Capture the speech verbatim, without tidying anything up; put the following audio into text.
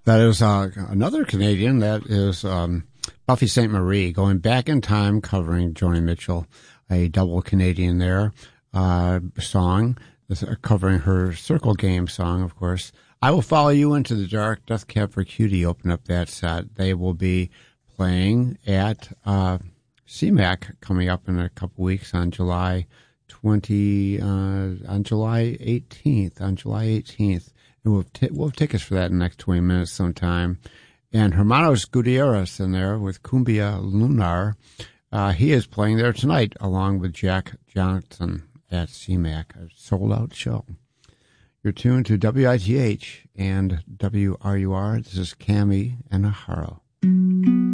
That is uh, another Canadian. That is um, Buffy Sainte Marie, going back in time, covering Joni Mitchell, a double Canadian there uh, song, covering her Circle Game song, of course. I Will Follow You Into the Dark, Death Cab for Cutie open up that set. They will be playing at uh, C MAC coming up in a couple weeks on July twentieth, uh, on July eighteenth, on July eighteenth. And we'll, t- we'll have tickets for that in the next twenty minutes sometime. And Hermanos Gutierrez in there with Cumbia Lunar. Uh, he is playing there tonight along with Jack Johnson at C MAC, a sold-out show. You're tuned to W I T H and W R U R. This is Cami and Aharo.